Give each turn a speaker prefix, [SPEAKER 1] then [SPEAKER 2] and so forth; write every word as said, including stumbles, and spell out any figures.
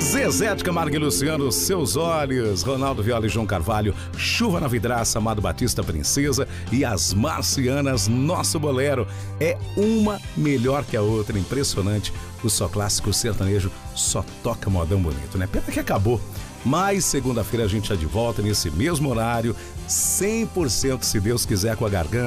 [SPEAKER 1] Zezé de Camargo e Luciano, Seus Olhos, Ronaldo Viola e João Carvalho, Chuva na Vidraça, Amado Batista, Princesa e As Marcianas, Nosso Bolero. É uma melhor que a outra, impressionante. O Só Clássico Sertanejo só toca modão bonito, né? Pena que acabou. Mas segunda-feira a gente está de volta nesse mesmo horário, cem por cento se Deus quiser, com a garganta